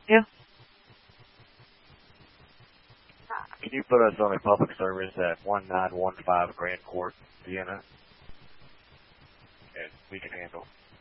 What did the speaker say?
Yeah. Can you put us on a public service at 1915 Grand Court, Vienna? And we can handle.